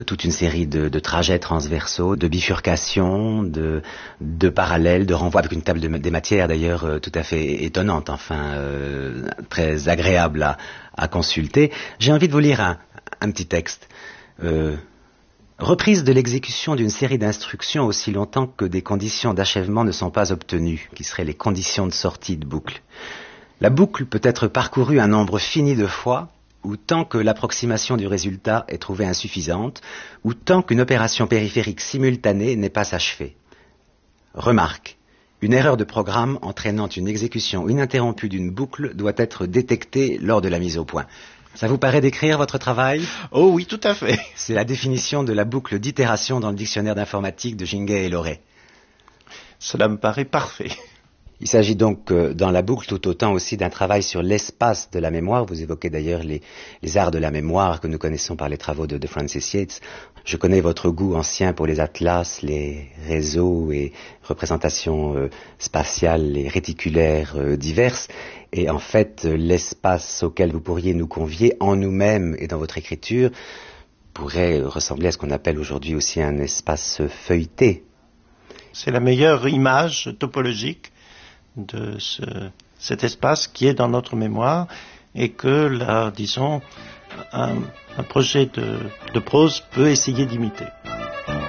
toute une série de trajets transversaux, de bifurcations, de parallèles, de renvois avec une table des matières d'ailleurs tout à fait étonnante, enfin très agréable à consulter. J'ai envie de vous lire un petit texte. Reprise de l'exécution d'une série d'instructions aussi longtemps que des conditions d'achèvement ne sont pas obtenues, qui seraient les conditions de sortie de boucle. La boucle peut être parcourue un nombre fini de fois, ou tant que l'approximation du résultat est trouvée insuffisante, ou tant qu'une opération périphérique simultanée n'est pas achevée. Remarque, une erreur de programme entraînant une exécution ininterrompue d'une boucle doit être détectée lors de la mise au point. Ça vous paraît décrire votre travail? Oh oui, tout à fait. C'est la définition de la boucle d'itération dans le dictionnaire d'informatique de Ginguet et Loret. Cela me paraît parfait. Il s'agit donc dans la boucle tout autant aussi d'un travail sur l'espace de la mémoire. Vous évoquez d'ailleurs les arts de la mémoire que nous connaissons par les travaux de Francis Yates. Je connais votre goût ancien pour les atlas, les réseaux et représentations spatiales et réticulaires diverses. Et en fait, l'espace auquel vous pourriez nous convier en nous-mêmes et dans votre écriture pourrait ressembler à ce qu'on appelle aujourd'hui aussi un espace feuilleté. C'est la meilleure image topologique de cet espace qui est dans notre mémoire et que, là, disons, un projet de prose peut essayer d'imiter.